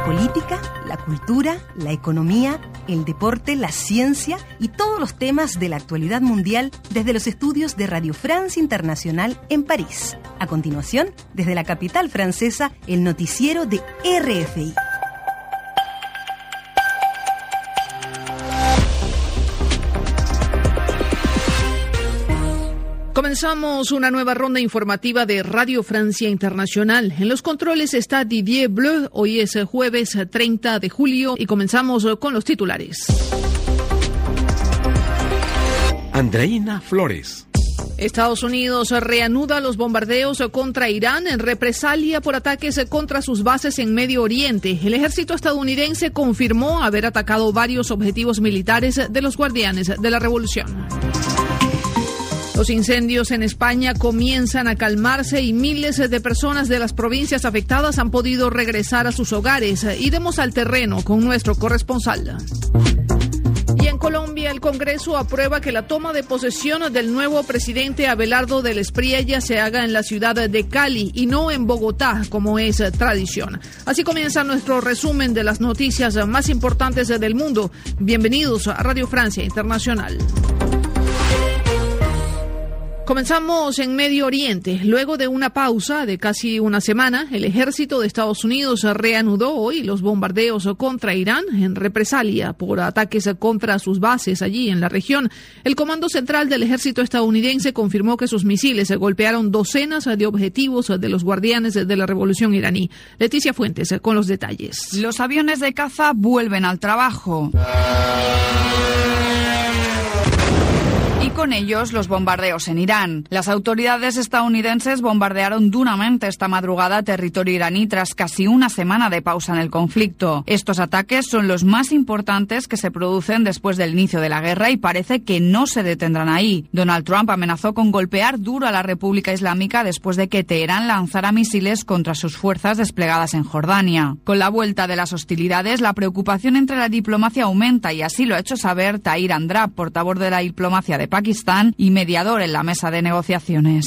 política, la cultura, la economía, el deporte, la ciencia y todos los temas de la actualidad mundial desde los estudios de Radio France Internacional en París. A continuación, desde la capital francesa, el noticiero de RFI. Comenzamos una nueva ronda informativa de Radio Francia Internacional. En los controles está Didier Bleu. Hoy es jueves 30 de julio y comenzamos con los titulares. Andreina Flores. Estados Unidos reanuda los bombardeos contra Irán en represalia por ataques contra sus bases en Medio Oriente. El ejército estadounidense confirmó haber atacado varios objetivos militares de los guardianes de la revolución. Los incendios en España comienzan a calmarse y miles de personas de las provincias afectadas han podido regresar a sus hogares. Iremos al terreno con nuestro corresponsal. Y en Colombia, el Congreso aprueba que la toma de posesión del nuevo presidente Abelardo del Espriella se haga en la ciudad de Cali y no en Bogotá, como es tradición. Así comienza nuestro resumen de las noticias más importantes del mundo. Bienvenidos a Radio Francia Internacional. Comenzamos en Medio Oriente. Luego de una pausa de casi una semana, el ejército de Estados Unidos reanudó hoy los bombardeos contra Irán en represalia por ataques contra sus bases allí en la región. El Comando Central del Ejército estadounidense confirmó que sus misiles golpearon docenas de objetivos de los guardianes de la revolución iraní. Leticia Fuentes con los detalles. Los aviones de caza vuelven al trabajo. Y con ellos los bombardeos en Irán. Las autoridades estadounidenses bombardearon duramente esta madrugada territorio iraní tras casi una semana de pausa en el conflicto. Estos ataques son los más importantes que se producen después del inicio de la guerra y parece que no se detendrán ahí. Donald Trump amenazó con golpear duro a la República Islámica después de que Teherán lanzara misiles contra sus fuerzas desplegadas en Jordania. Con la vuelta de las hostilidades, la preocupación entre la diplomacia aumenta y así lo ha hecho saber Tahir Andrab, portavoz de la diplomacia de Pakistán y mediador en la mesa de negociaciones.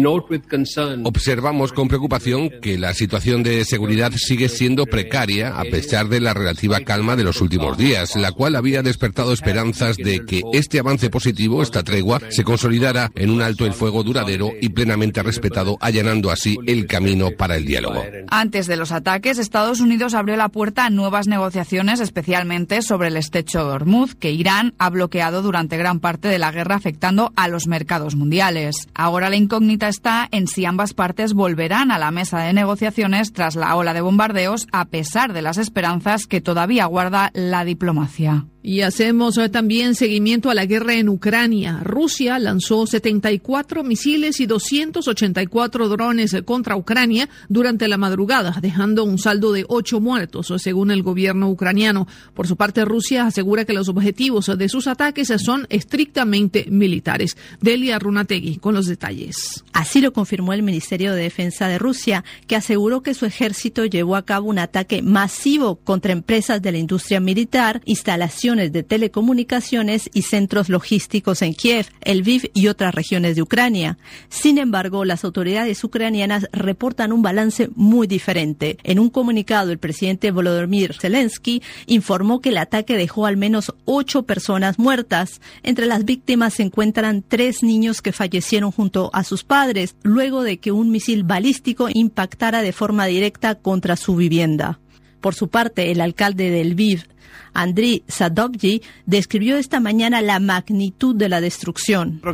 Observamos con preocupación que la situación de seguridad sigue siendo precaria a pesar de la relativa calma de los últimos días, la cual había despertado esperanzas de que este avance positivo, esta tregua, se consolidara en un alto el fuego duradero y plenamente respetado, allanando así el camino para el diálogo. Antes de los ataques, Estados Unidos abrió la puerta a nuevas negociaciones, especialmente sobre el estrecho de Hormuz, que Irán ha bloqueado durante gran parte de la guerra, afectando a los mercados mundiales. Ahora la incógnita está en si ambas partes volverán a la mesa de negociaciones tras la ola de bombardeos, a pesar de las esperanzas que todavía guarda la diplomacia. Y hacemos también seguimiento a la guerra en Ucrania. Rusia lanzó 74 misiles y 284 drones contra Ucrania durante la madrugada, dejando un saldo de 8 muertos, según el gobierno ucraniano. Por su parte, Rusia asegura que los objetivos de sus ataques son estrictamente militares. Delia Runategui con los detalles. Así lo confirmó el Ministerio de Defensa de Rusia, que aseguró que su ejército llevó a cabo un ataque masivo contra empresas de la industria militar, instalaciones de telecomunicaciones y centros logísticos en Kiev, Lviv y otras regiones de Ucrania. Sin embargo, las autoridades ucranianas reportan un balance muy diferente. En un comunicado, el presidente Volodymyr Zelensky informó que el ataque dejó al menos 8 personas muertas. Entre las víctimas se encuentran 3 niños que fallecieron junto a sus padres, luego de que un misil balístico impactara de forma directa contra su vivienda. Por su parte, el alcalde de Lviv, Andriy Sadovyi, describió esta mañana la magnitud de la destrucción.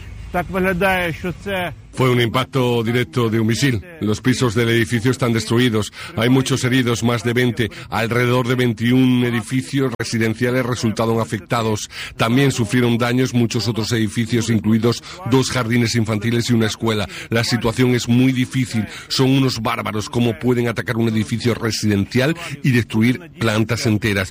Fue un impacto directo de un misil. Los pisos del edificio están destruidos. Hay muchos heridos, más de 20. Alrededor de 21 edificios residenciales resultaron afectados. También sufrieron daños muchos otros edificios, incluidos 2 jardines infantiles y una escuela. La situación es muy difícil. Son unos bárbaros. ¿Cómo pueden atacar un edificio residencial y destruir plantas enteras?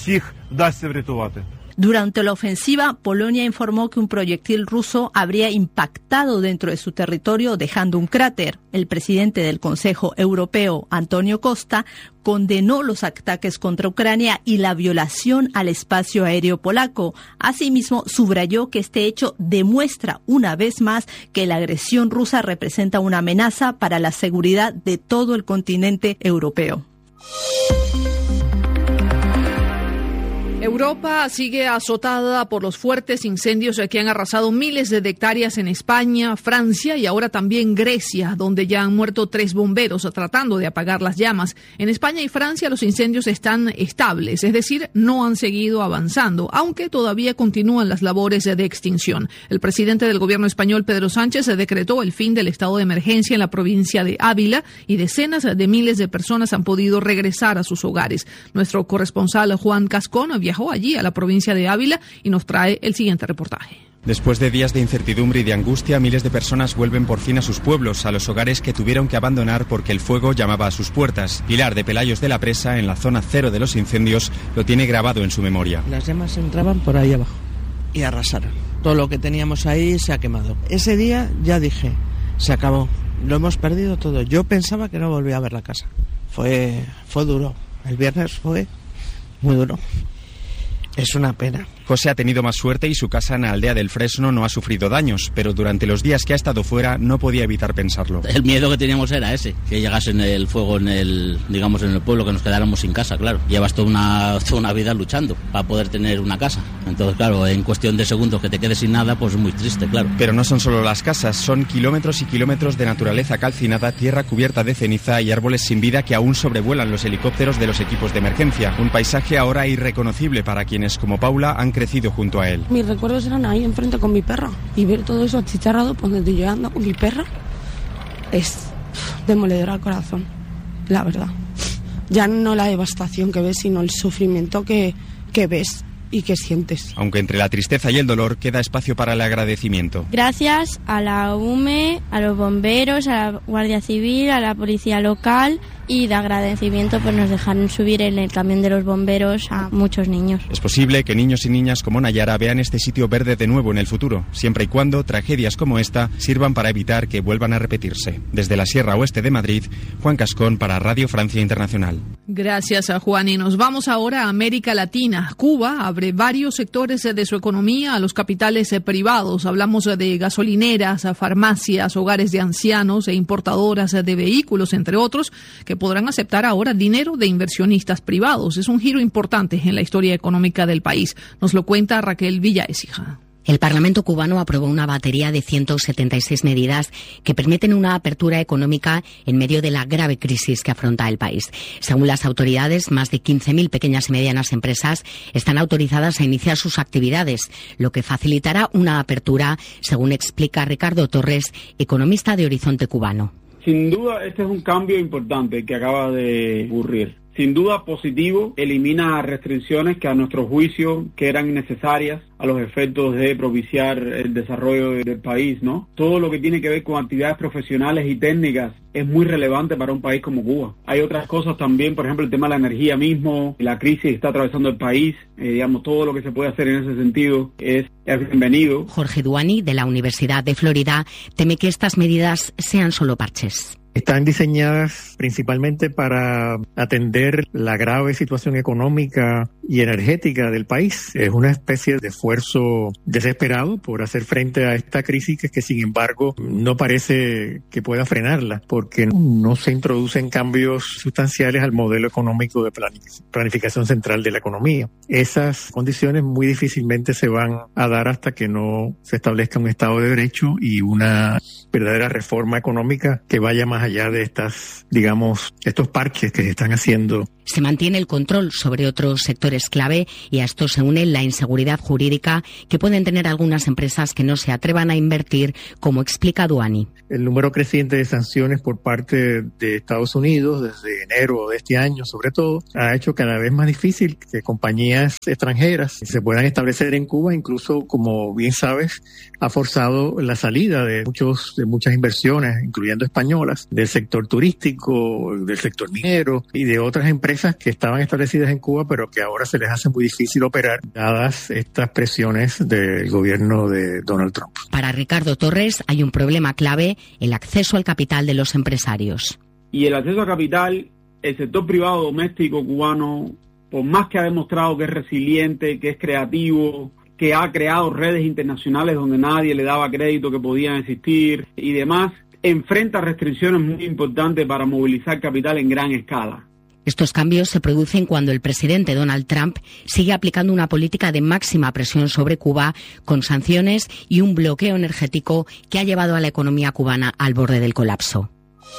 Durante la ofensiva, Polonia informó que un proyectil ruso habría impactado dentro de su territorio, dejando un cráter. El presidente del Consejo Europeo, Antonio Costa, condenó los ataques contra Ucrania y la violación al espacio aéreo polaco. Asimismo, subrayó que este hecho demuestra una vez más que la agresión rusa representa una amenaza para la seguridad de todo el continente europeo. Europa sigue azotada por los fuertes incendios que han arrasado miles de hectáreas en España, Francia y ahora también Grecia, donde ya han muerto 3 bomberos tratando de apagar las llamas. En España y Francia los incendios están estables, es decir, no han seguido avanzando, aunque todavía continúan las labores de extinción. El presidente del gobierno español, Pedro Sánchez, decretó el fin del estado de emergencia en la provincia de Ávila y decenas de miles de personas han podido regresar a sus hogares. Nuestro corresponsal Juan Cascón viajó allí a la provincia de Ávila y nos trae el siguiente reportaje. Después de días de incertidumbre y de angustia, miles de personas vuelven por fin a sus pueblos, a los hogares que tuvieron que abandonar porque el fuego llamaba a sus puertas. Pilar de Pelayos de la Presa, en la zona cero de los incendios, lo tiene grabado en su memoria. Las llamas entraban por ahí abajo y arrasaron. Todo lo que teníamos ahí se ha quemado. Ese día ya dije, se acabó, lo hemos perdido todo. Yo pensaba que no volvía a ver la casa. Fue duro. El viernes fue muy duro. Es una pena. José ha tenido más suerte y su casa en la aldea del Fresno no ha sufrido daños, pero durante los días que ha estado fuera no podía evitar pensarlo. El miedo que teníamos era ese, que llegase el fuego en el pueblo, que nos quedáramos sin casa, claro. Llevas toda una vida luchando para poder tener una casa. Entonces, claro, en cuestión de segundos que te quedes sin nada, pues es muy triste, claro. Pero no son solo las casas, son kilómetros y kilómetros de naturaleza calcinada, tierra cubierta de ceniza y árboles sin vida que aún sobrevuelan los helicópteros de los equipos de emergencia. Un paisaje ahora irreconocible para quienes, como Paula, han crecido junto a él. Mis recuerdos eran ahí enfrente con mi perra y ver todo eso achicharrado por donde yo ando con mi perra es demoledor al corazón, la verdad. Ya no la devastación que ves, sino el sufrimiento que ves y que sientes. Aunque entre la tristeza y el dolor queda espacio para el agradecimiento. Gracias a la UME, a los bomberos, a la Guardia Civil, a la policía local y de agradecimiento pues nos dejaron subir en el camión de los bomberos a muchos niños. Es posible que niños y niñas como Nayara vean este sitio verde de nuevo en el futuro, siempre y cuando tragedias como esta sirvan para evitar que vuelvan a repetirse. Desde la Sierra Oeste de Madrid, Juan Cascón para Radio Francia Internacional. Gracias a Juan y nos vamos ahora a América Latina. Cuba abre varios sectores de su economía a los capitales privados. Hablamos de gasolineras, farmacias, hogares de ancianos e importadoras de vehículos, entre otros, que podrán aceptar ahora dinero de inversionistas privados. Es un giro importante en la historia económica del país. Nos lo cuenta Raquel Villaécija. El Parlamento cubano aprobó una batería de 176 medidas que permiten una apertura económica en medio de la grave crisis que afronta el país. Según las autoridades, más de 15.000 pequeñas y medianas empresas están autorizadas a iniciar sus actividades, lo que facilitará una apertura, según explica Ricardo Torres, economista de Horizonte Cubano. Sin duda, este es un cambio importante que acaba de ocurrir. Sin duda positivo, elimina restricciones que a nuestro juicio que eran necesarias a los efectos de propiciar el desarrollo del país, ¿no? Todo lo que tiene que ver con actividades profesionales y técnicas es muy relevante para un país como Cuba. Hay otras cosas también, por ejemplo, el tema de la energía mismo, la crisis que está atravesando el país, todo lo que se puede hacer en ese sentido es bienvenido. Jorge Duani, de la Universidad de Florida, teme que estas medidas sean solo parches. Están diseñadas principalmente para atender la grave situación económica y energética del país. Es una especie de esfuerzo desesperado por hacer frente a esta crisis que sin embargo no parece que pueda frenarla, porque no se introducen cambios sustanciales al modelo económico de planificación central de la economía. Esas condiciones muy difícilmente se van a dar hasta que no se establezca un Estado de Derecho y una verdadera reforma económica que vaya más allá de estos parches que se están haciendo. Se mantiene el control sobre otros sectores clave y a esto se une la inseguridad jurídica que pueden tener algunas empresas que no se atrevan a invertir, como explica Duani. El número creciente de sanciones por parte de Estados Unidos desde enero de este año, sobre todo, ha hecho cada vez más difícil que compañías extranjeras se puedan establecer en Cuba. Incluso, como bien sabes, ha forzado la salida de muchas inversiones, incluyendo españolas, del sector turístico, del sector minero y de otras empresas que estaban establecidas en Cuba, pero que ahora se les hace muy difícil operar, dadas estas presiones del gobierno de Donald Trump. Para Ricardo Torres hay un problema clave: el acceso al capital de los empresarios. Y el acceso al capital, el sector privado doméstico cubano, por más que ha demostrado que es resiliente, que es creativo, que ha creado redes internacionales donde nadie le daba crédito que podían existir y demás, enfrenta restricciones muy importantes para movilizar capital en gran escala. Estos cambios se producen cuando el presidente Donald Trump sigue aplicando una política de máxima presión sobre Cuba con sanciones y un bloqueo energético que ha llevado a la economía cubana al borde del colapso.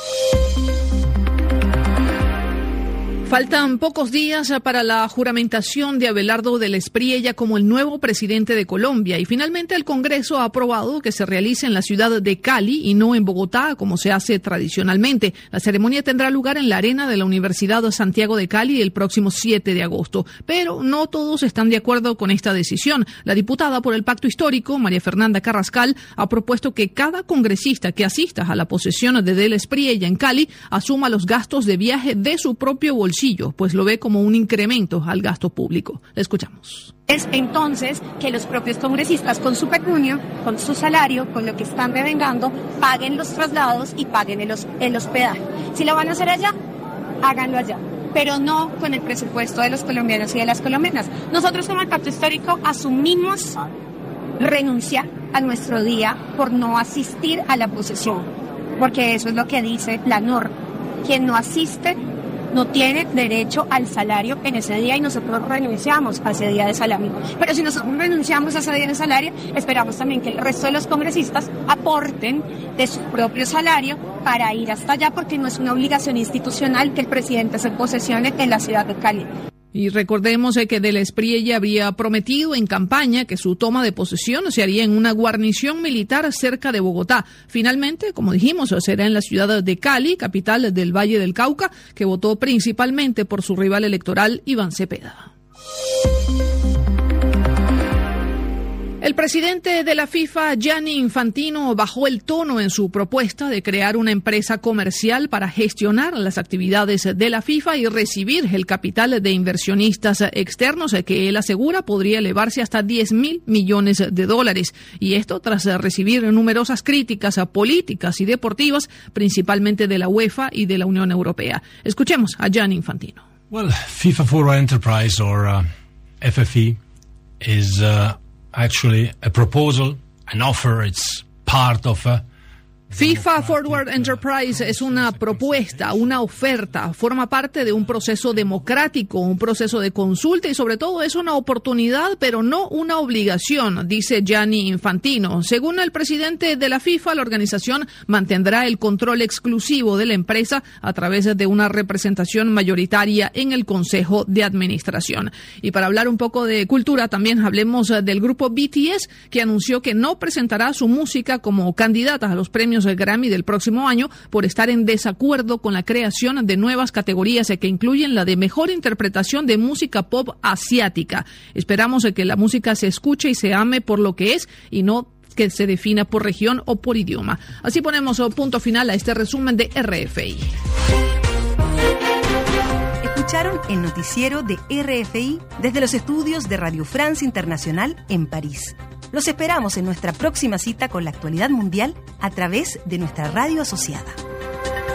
Faltan pocos días para la juramentación de Abelardo del Espriella como el nuevo presidente de Colombia y finalmente el Congreso ha aprobado que se realice en la ciudad de Cali y no en Bogotá, como se hace tradicionalmente. La ceremonia tendrá lugar en la arena de la Universidad Santiago de Cali el próximo 7 de agosto. Pero no todos están de acuerdo con esta decisión. La diputada por el Pacto Histórico, María Fernanda Carrascal, ha propuesto que cada congresista que asista a la posesión de del Espriella en Cali asuma los gastos de viaje de su propio bolsillo, pues lo ve como un incremento al gasto público. Le escuchamos. Es entonces que los propios congresistas con su pecunio, con su salario, con lo que están devengando, paguen los traslados y paguen el hospedaje. Si lo van a hacer allá, háganlo allá, pero no con el presupuesto de los colombianos y de las colombianas. Nosotros como el Pacto Histórico asumimos renunciar a nuestro día por no asistir a la posesión, porque eso es lo que dice la norma. Quien no asiste no tiene derecho al salario en ese día y nosotros renunciamos a ese día de salario. Pero si nosotros renunciamos a ese día de salario, esperamos también que el resto de los congresistas aporten de su propio salario para ir hasta allá, porque no es una obligación institucional que el presidente se posesione en la ciudad de Cali. Y recordemos que del Espriella habría prometido en campaña que su toma de posesión se haría en una guarnición militar cerca de Bogotá. Finalmente, como dijimos, será en la ciudad de Cali, capital del Valle del Cauca, que votó principalmente por su rival electoral, Iván Cepeda. El presidente de la FIFA, Gianni Infantino, bajó el tono en su propuesta de crear una empresa comercial para gestionar las actividades de la FIFA y recibir el capital de inversionistas externos que él asegura podría elevarse hasta $10.000 millones. Y esto tras recibir numerosas críticas políticas y deportivas, principalmente de la UEFA y de la Unión Europea. Escuchemos a Gianni Infantino. Well, FIFA Forward Enterprise, or FFE, is actually a proposal, an offer. It's part of FIFA Forward Enterprise es una propuesta, una oferta, forma parte de un proceso democrático, un proceso de consulta y sobre todo es una oportunidad, pero no una obligación, dice Gianni Infantino. Según el presidente de la FIFA, la organización mantendrá el control exclusivo de la empresa a través de una representación mayoritaria en el Consejo de Administración. Y para hablar un poco de cultura, también hablemos del grupo BTS, que anunció que no presentará su música como candidata a los premios Grammy del próximo año por estar en desacuerdo con la creación de nuevas categorías que incluyen la de mejor interpretación de música pop asiática. Esperamos que la música se escuche y se ame por lo que es y no que se defina por región o por idioma. Así ponemos punto final a este resumen de RFI. Escucharon el noticiero de RFI desde los estudios de Radio France Internacional en París. Los esperamos en nuestra próxima cita con la actualidad mundial a través de nuestra radio asociada.